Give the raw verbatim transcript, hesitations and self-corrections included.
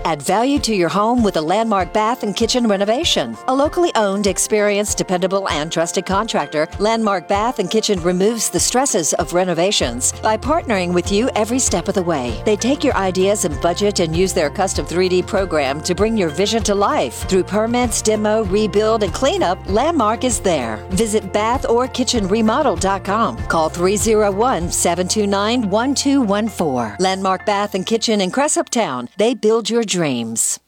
Add value to your home with a Landmark Bath and Kitchen renovation. A locally owned, experienced, dependable, and trusted contractor, Landmark Bath and Kitchen removes the stresses of renovations by partnering with you every step of the way. They take your ideas and budget and use their custom three D program to bring your vision to life. Through permits, demo, rebuild, and cleanup, Landmark is there. Visit bath or kitchen remodel dot com. Call three oh one, seven two nine, one two one four. Landmark Bath and Kitchen in Cressup Town. They build your dreams.